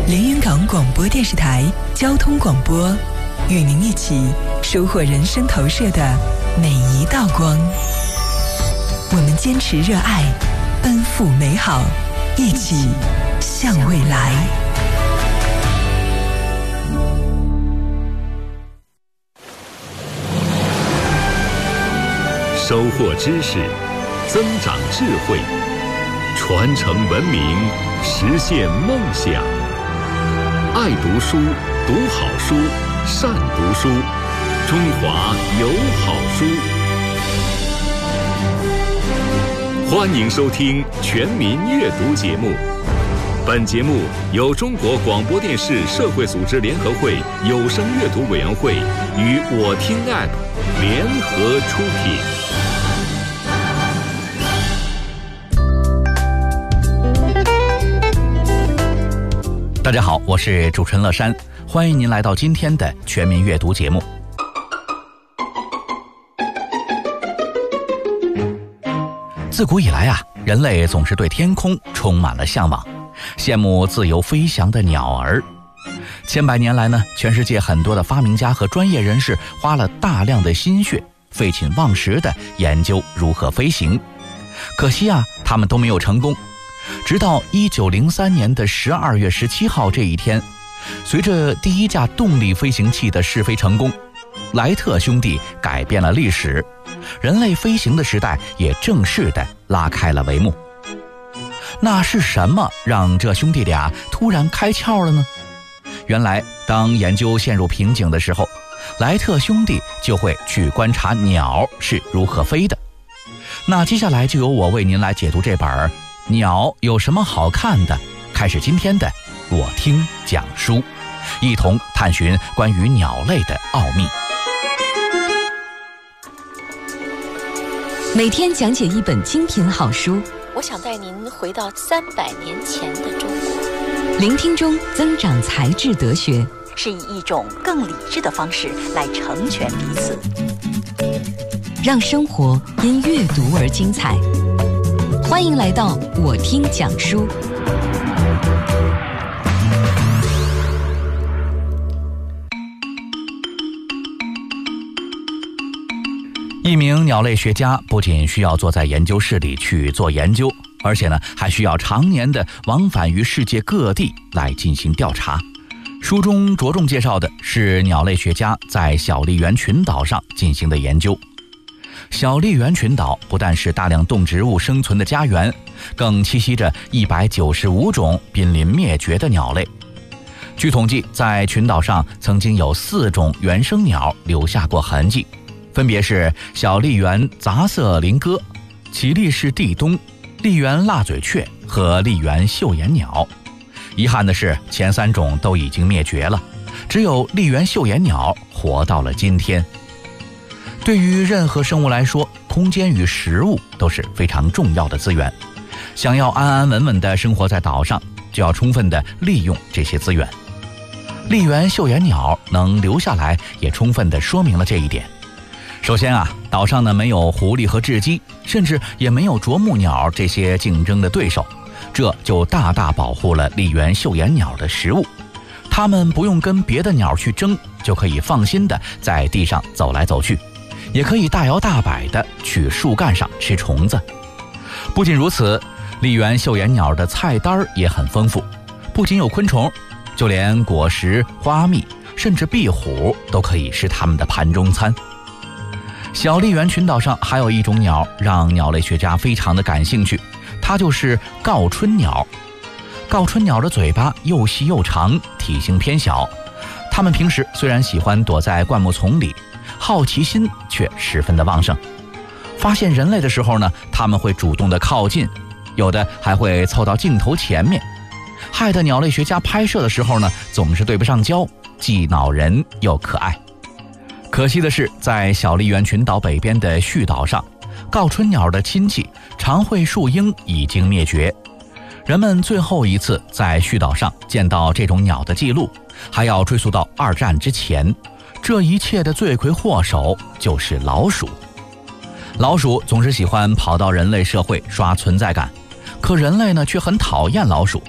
连云港广播电视台交通广播，与您一起收获人生投射的每一道光。我们坚持热爱，奔赴美好，一起向未来。 收获知识，增长智慧，传承文明，实现梦想。爱读书，读好书，善读书，中华有好书。欢迎收听全民阅读节目。本节目由中国广播电视社会组织联合会有声阅读委员会与我听 App 联合出品。 大家好，我是主持人乐山，欢迎您来到今天的全民阅读节目。自古以来人类总是对天空充满了向往，羡慕自由飞翔的鸟儿。千百年来呢，全世界很多的发明家和专业人士花了大量的心血，废寝忘食地研究如何飞行。可惜他们都没有成功。直到1903年的12月17号这一天，随着第一架动力飞行器的试飞成功，莱特兄弟改变了历史，人类飞行的时代也正式地拉开了帷幕。那是什么让这兄弟俩突然开窍了呢？原来当研究陷入瓶颈的时候，莱特兄弟就会去观察鸟是如何飞的。那接下来就由我为您来解读这本鸟有什么好看的，开始今天的我听讲书，一同探寻关于鸟类的奥秘。 每天讲解一本精品好书， 我想带您回到300年前的中国。 聆听中增长才智德学， 是以一种更理智的方式来成全彼此， 让生活因阅读而精彩。欢迎来到我听讲书。 一名鸟类学家不仅需要坐在研究室里去做研究，而且呢，还需要常年的往返于世界各地来进行调查。书中着重介绍的是鸟类学家在小笠原群岛上进行的研究。小笠原群岛不但是大量动植物生存的家园，更栖息着195种濒临灭绝的鸟类。据统计，在群岛上曾经有4种原生鸟留下过痕迹，分别是小笠原杂色林鸽、奇力士地冬、笠原蜡嘴雀和笠原绣眼鸟。遗憾的是，前3种都已经灭绝了，只有笠原绣眼鸟活到了今天。对于任何生物来说，空间与食物都是非常重要的资源。想要安安稳稳地生活在岛上，就要充分地利用这些资源。笠原绣眼鸟能留下来，也充分地说明了这一点。首先岛上呢没有狐狸和雉鸡，甚至也没有啄木鸟这些竞争的对手，这就大大保护了笠原绣眼鸟的食物。它们不用跟别的鸟去争，就可以放心地在地上走来走去，也可以大摇大摆地去树干上吃虫子。不仅如此，笠原绣眼鸟的菜单也很丰富，不仅有昆虫，就连果实、花蜜，甚至壁虎都可以是它们的盘中餐。小笠原群岛上还有一种鸟让鸟类学家非常的感兴趣，它就是告春鸟。告春鸟的嘴巴又细又长，体型偏小。它们平时虽然喜欢躲在灌木丛里，好奇心却十分的旺盛。发现人类的时候呢，它们会主动的靠近，有的还会凑到镜头前面，害得鸟类学家拍摄的时候呢，总是对不上焦，既恼人又可爱。可惜的是，在小笠原群岛北边的旭岛上，告春鸟的亲戚长喙树鹰已经灭绝。人们最后一次在旭岛上见到这种鸟的记录，还要追溯到2战之前。这一切的罪魁祸首就是老鼠。老鼠总是喜欢跑到人类社会刷存在感，可人类呢却很讨厌老鼠。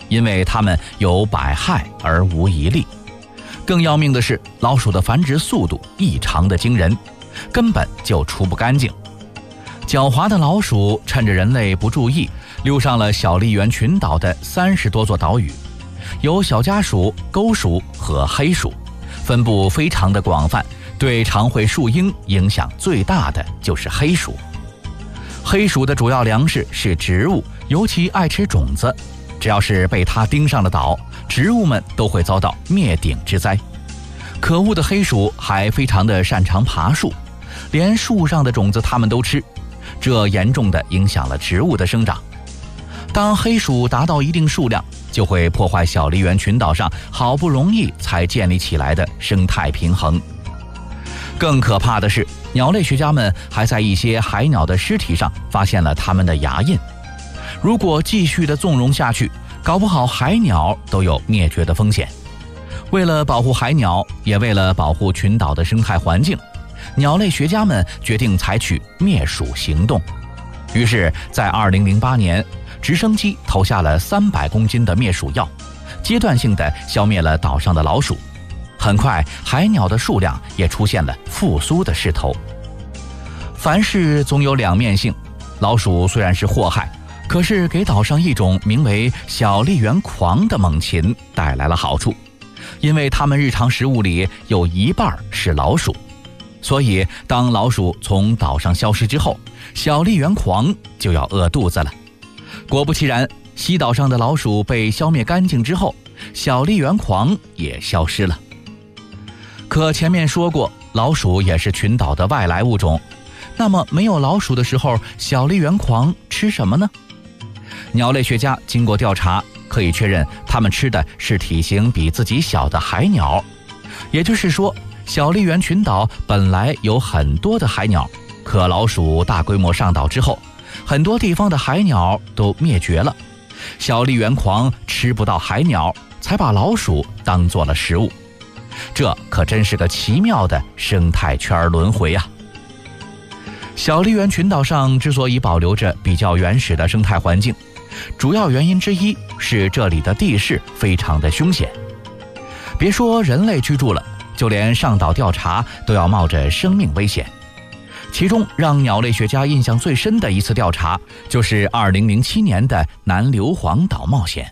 因为它们有百害而无一利。更要命的是，老鼠的繁殖速度异常的惊人，根本就除不干净。狡猾的老鼠趁着人类不注意，溜上了小笠原群岛的30多座岛屿，有小家鼠、沟鼠和黑鼠，分布非常的广泛。对长喙树鹰影响最大的就是黑鼠。黑鼠的主要粮食是植物，尤其爱吃种子。只要是被它盯上了岛，植物们都会遭到灭顶之灾。可恶的黑鼠还非常的擅长爬树，连树上的种子它们都吃，这严重的影响了植物的生长。当黑鼠达到一定数量，就会破坏小笠原群岛上好不容易才建立起来的生态平衡。更可怕的是，鸟类学家们还在一些海鸟的尸体上发现了它们的牙印。如果继续的纵容下去，搞不好海鸟都有灭绝的风险。为了保护海鸟，也为了保护群岛的生态环境，鸟类学家们决定采取灭鼠行动。于是在2008年，直升机投下了300公斤的灭鼠药，阶段性的消灭了岛上的老鼠。很快，海鸟的数量也出现了复苏的势头。凡事总有两面性，老鼠虽然是祸害，可是给岛上一种名为小笠原狂的猛禽带来了好处，因为它们日常食物里有一半是老鼠。所以当老鼠从岛上消失之后，小笠原狂就要饿肚子了。果不其然，西岛上的老鼠被消灭干净之后，小笠原狂也消失了。可前面说过，老鼠也是群岛的外来物种，那么没有老鼠的时候，小笠原狂吃什么呢？鸟类学家经过调查，可以确认它们吃的是体型比自己小的海鸟。也就是说，小笠原群岛本来有很多的海鸟，可老鼠大规模上岛之后，很多地方的海鸟都灭绝了。小笠原狂吃不到海鸟，才把老鼠当做了食物。这可真是个奇妙的生态圈轮回啊！小笠原群岛上之所以保留着比较原始的生态环境，主要原因之一是这里的地势非常的凶险。别说人类居住了，就连上岛调查都要冒着生命危险。其中让鸟类学家印象最深的一次调查，就是2007年的南硫磺岛冒险。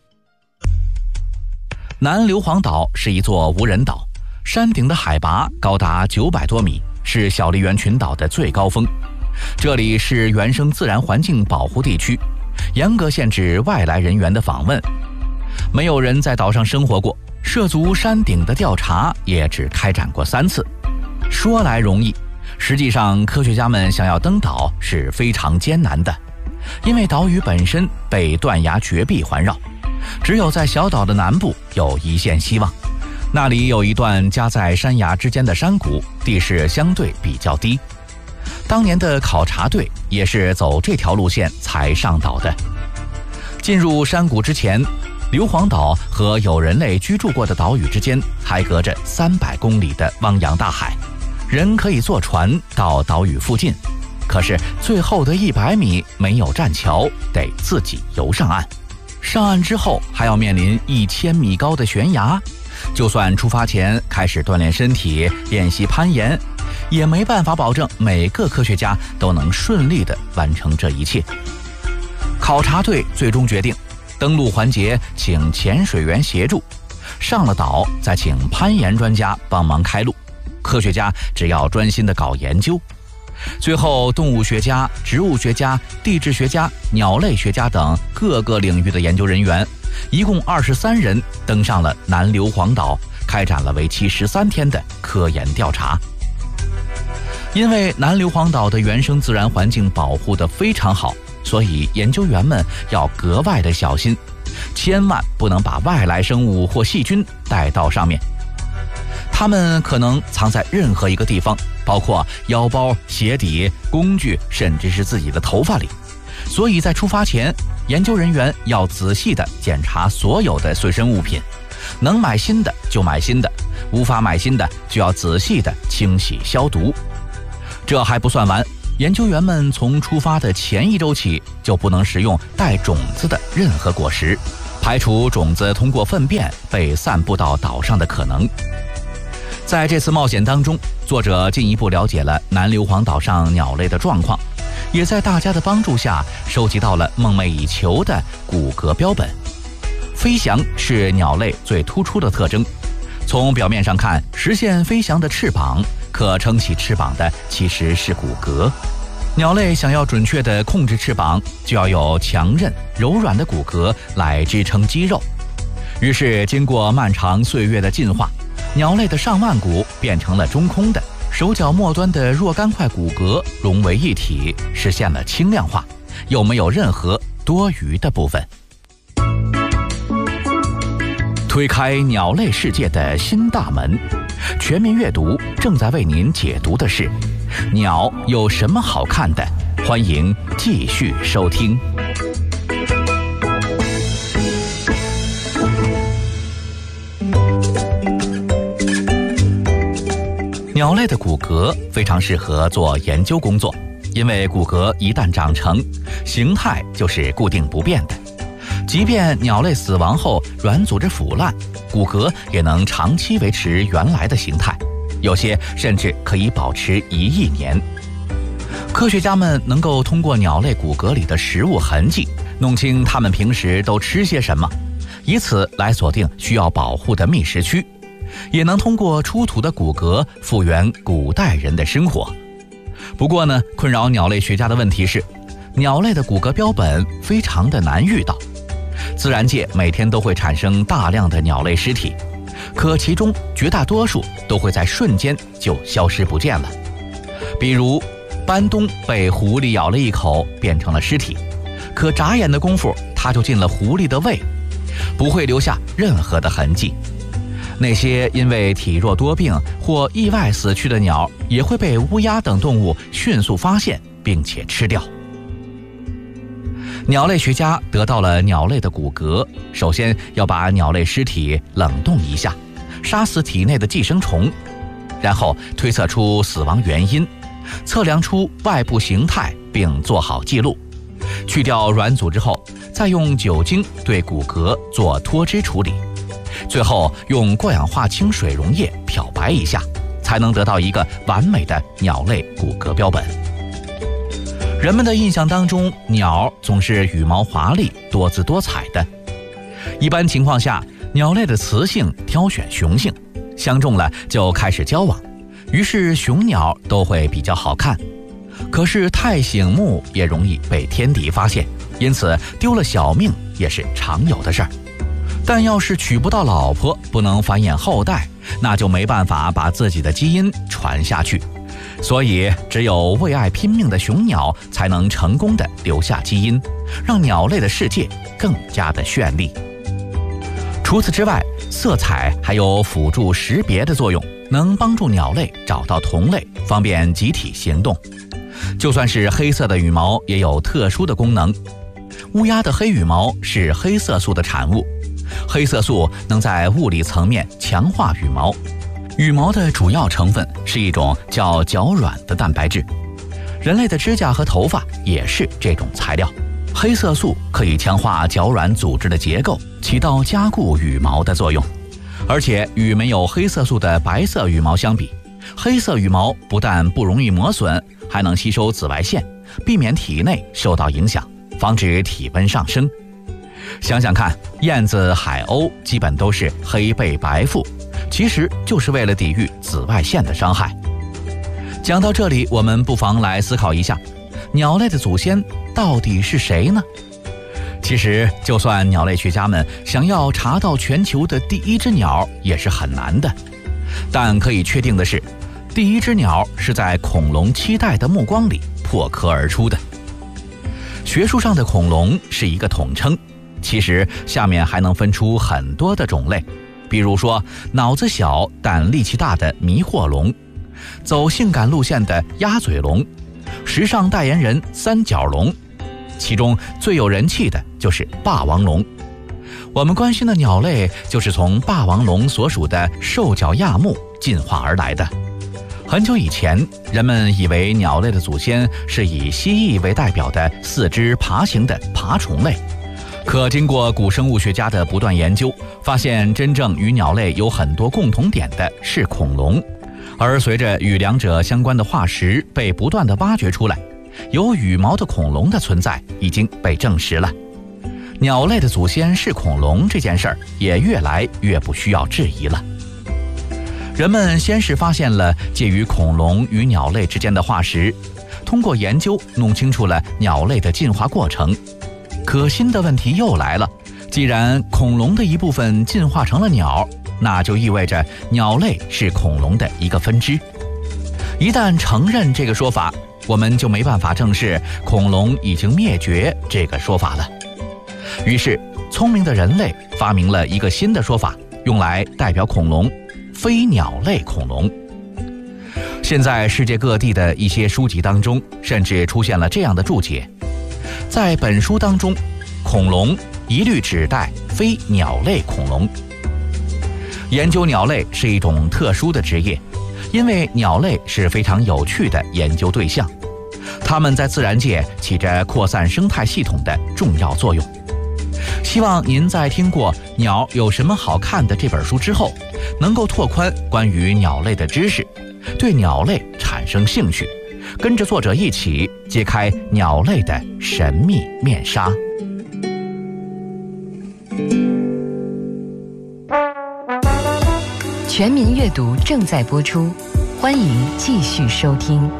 南硫磺岛是一座无人岛，山顶的海拔高达900多米，是小笠原群岛的最高峰。这里是原生自然环境保护地区，严格限制外来人员的访问。没有人在岛上生活过，涉足山顶的调查也只开展过3次。说来容易，实际上科学家们想要登岛是非常艰难的，因为岛屿本身被断崖绝壁环绕，只有在小岛的南部有一线希望。那里有一段夹在山崖之间的山谷，地势相对比较低。当年的考察队也是走这条路线才上岛的。进入山谷之前，硫磺岛和有人类居住过的岛屿之间还隔着300公里的汪洋大海，人可以坐船到岛屿附近，可是最后的100米没有栈桥，得自己游上岸。上岸之后还要面临1000米高的悬崖，就算出发前开始锻炼身体，练习攀岩，也没办法保证每个科学家都能顺利地完成这一切。考察队最终决定，登陆环节请潜水员协助，上了岛再请攀岩专家帮忙开路，科学家只要专心地搞研究。最后，动物学家、植物学家、地质学家、鸟类学家等各个领域的研究人员，一共23人登上了南硫磺岛，开展了为期13天的科研调查。因为南硫磺岛的原生自然环境保护得非常好，所以研究员们要格外的小心，千万不能把外来生物或细菌带到上面。它们可能藏在任何一个地方，包括腰包、鞋底、工具，甚至是自己的头发里。所以在出发前，研究人员要仔细地检查所有的随身物品，能买新的就买新的，无法买新的就要仔细地清洗消毒。这还不算完，研究员们从出发的前1周起就不能食用带种子的任何果实， 排除种子通过粪便被散布到岛上的可能。在这次冒险当中，作者进一步了解了南硫磺岛上鸟类的状况，也在大家的帮助下收集到了梦寐以求的骨骼标本。飞翔是鸟类最突出的特征，从表面上看，实现飞翔的翅膀，可撑起翅膀的其实是骨骼。鸟类想要准确地控制翅膀，就要有强韧柔软的骨骼来支撑肌肉。于是经过漫长岁月的进化，鸟类的上腕骨变成了中空的，手脚末端的若干块骨骼融为一体，实现了轻量化，又没有任何多余的部分。推开鸟类世界的新大门，全民阅读正在为您解读的是：鸟有什么好看的？欢迎继续收听。鸟类的骨骼非常适合做研究工作，因为骨骼一旦长成，形态就是固定不变的。即便鸟类死亡后软组织腐烂，骨骼也能长期维持原来的形态，有些甚至可以保持1亿年。科学家们能够通过鸟类骨骼里的食物痕迹，弄清它们平时都吃些什么，以此来锁定需要保护的觅食区，也能通过出土的骨骼复原古代人的生活。不过呢，困扰鸟类学家的问题是，鸟类的骨骼标本非常的难遇到。自然界每天都会产生大量的鸟类尸体，可其中绝大多数都会在瞬间就消失不见了。比如斑冬被狐狸咬了一口变成了尸体，可眨眼的功夫它就进了狐狸的胃，不会留下任何的痕迹。那些因为体弱多病或意外死去的鸟，也会被乌鸦等动物迅速发现并且吃掉。鸟类学家得到了鸟类的骨骼，首先要把鸟类尸体冷冻一下，杀死体内的寄生虫，然后推测出死亡原因，测量出外部形态并做好记录。去掉软组织后，再用酒精对骨骼做脱脂处理，最后用过氧化氢水溶液漂白一下，才能得到一个完美的鸟类骨骼标本。人们的印象当中，鸟总是羽毛华丽、多姿多彩的。一般情况下，鸟类的雌性挑选雄性，相中了就开始交往，于是雄鸟都会比较好看。可是太醒目也容易被天敌发现，因此丢了小命也是常有的事儿。但要是娶不到老婆，不能繁衍后代，那就没办法把自己的基因传下去。所以只有为爱拼命的雄鸟才能成功地留下基因，让鸟类的世界更加的绚丽。除此之外，色彩还有辅助识别的作用，能帮助鸟类找到同类，方便集体行动。就算是黑色的羽毛也有特殊的功能。乌鸦的黑羽毛是黑色素的产物，黑色素能在物理层面强化羽毛。羽毛的主要成分是一种叫角软的蛋白质，人类的指甲和头发也是这种材料。黑色素可以强化角软组织的结构，起到加固羽毛的作用。而且与没有黑色素的白色羽毛相比，黑色羽毛不但不容易磨损，还能吸收紫外线，避免体内受到影响，防止体温上升。想想看，燕子、海鸥基本都是黑背白腹，其实就是为了抵御紫外线的伤害。讲到这里，我们不妨来思考一下，鸟类的祖先到底是谁呢？其实就算鸟类学家们想要查到全球的第一只鸟也是很难的，但可以确定的是，第一只鸟是在恐龙期待的目光里破壳而出的。学术上的恐龙是一个统称，其实下面还能分出很多的种类，比如说脑子小但力气大的迷惑龙，走性感路线的鸭嘴龙，时尚代言人三角龙，其中最有人气的就是霸王龙。我们关心的鸟类就是从霸王龙所属的兽脚亚目进化而来的。很久以前，人们以为鸟类的祖先是以蜥蜴为代表的4肢爬行的爬虫类， 可经过古生物学家的不断研究，发现真正与鸟类有很多共同点的是恐龙，而随着与两者相关的化石被不断的挖掘出来，有羽毛的恐龙的存在已经被证实了。鸟类的祖先是恐龙这件事儿也越来越不需要质疑了。人们先是发现了介于恐龙与鸟类之间的化石，通过研究弄清楚了鸟类的进化过程。可新的问题又来了，既然恐龙的一部分进化成了鸟，那就意味着鸟类是恐龙的一个分支。一旦承认这个说法，我们就没办法正视恐龙已经灭绝这个说法了。于是聪明的人类发明了一个新的说法，用来代表恐龙，非鸟类恐龙。现在世界各地的一些书籍当中甚至出现了这样的注解，在本书当中，恐龙一律指代非鸟类恐龙。研究鸟类是一种特殊的职业，因为鸟类是非常有趣的研究对象，它们在自然界起着扩散生态系统的重要作用。希望您在听过《鸟有什么好看的》这本书之后，能够拓宽关于鸟类的知识，对鸟类产生兴趣，跟着作者一起揭开鸟类的神秘面纱。 全民阅读正在播出，欢迎继续收听。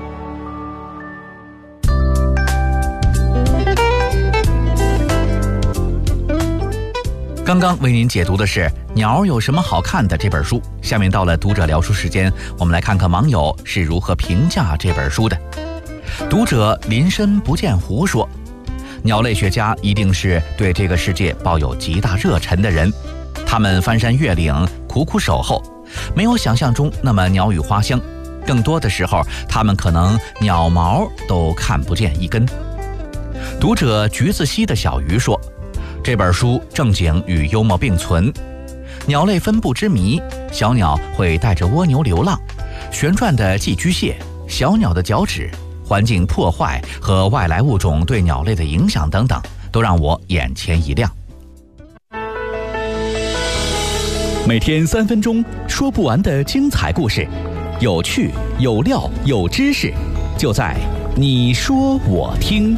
刚刚为您解读的是《鸟有什么好看的》这本书，下面到了读者聊书时间，我们来看看网友是如何评价这本书的。读者林深不见湖说，鸟类学家一定是对这个世界抱有极大热忱的人，他们翻山越岭，苦苦守候，没有想象中那么鸟语花香，更多的时候他们可能鸟毛都看不见一根。读者橘子溪的小鱼说，这本书正经与幽默并存，鸟类分布之谜，小鸟会带着蜗牛流浪，旋转的寄居蟹，小鸟的脚趾，环境破坏和外来物种对鸟类的影响等等，都让我眼前一亮。每天3分钟，说不完的精彩故事，有趣有料有知识，就在你说我听。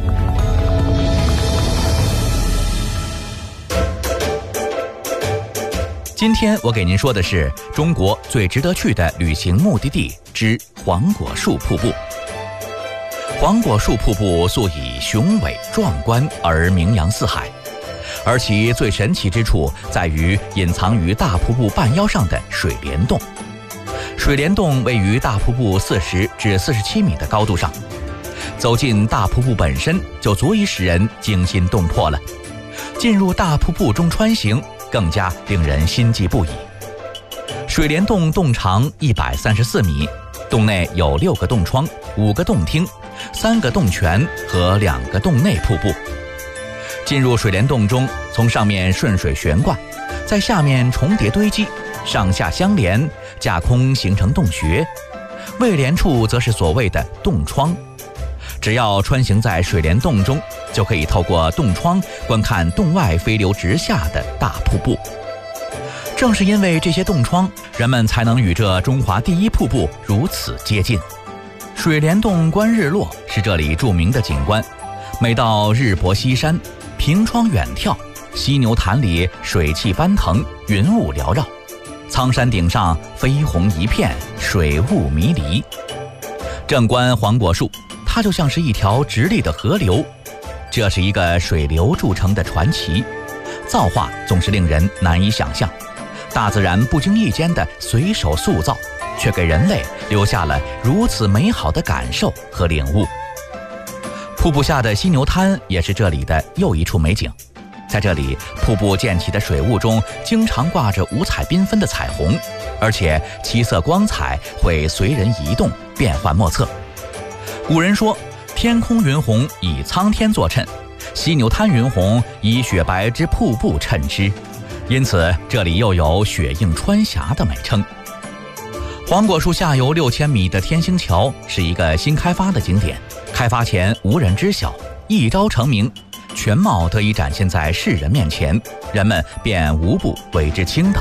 今天我给您说的是中国最值得去的旅行目的地之黄果树瀑布。黄果树瀑布素以雄伟壮观而名扬四海，而其最神奇之处在于隐藏于大瀑布半腰上的水帘洞。水帘洞位于大瀑布40至47米的高度上，走进大瀑布本身就足以使人惊心动魄了。进入大瀑布中穿行，更加令人心悸不已。水帘洞洞长134米，洞内有6个洞窗、5个洞厅、3个洞泉和2个洞内瀑布。进入水帘洞中，从上面顺水悬挂，在下面重叠堆积，上下相连，架空形成洞穴。未连处则是所谓的洞窗。只要穿行在水帘洞中，就可以透过洞窗观看洞外飞流直下的大瀑布。正是因为这些洞窗，人们才能与这中华第一瀑布如此接近。水帘洞观日落是这里著名的景观，每到日薄西山，凭窗远眺，犀牛潭里水汽翻腾，云雾缭绕，苍山顶上绯红一片，水雾迷离。正观黄果树，它就像是一条直立的河流，这是一个水流铸成的传奇，造化总是令人难以想象，大自然不经意间的随手塑造，却给人类留下了如此美好的感受和领悟。瀑布下的犀牛滩也是这里的又一处美景，在这里瀑布溅起的水雾中经常挂着五彩缤纷的彩虹，而且七色光彩会随人移动，变幻莫测。古人说，天空云红以苍天作衬，犀牛滩云红以雪白之瀑布衬之，因此这里又有雪映川峡的美称。黄果树下游6000米的天星桥是一个新开发的景点，开发前无人知晓，一朝成名， 全貌得以展现在世人面前，人们便无不为之倾倒。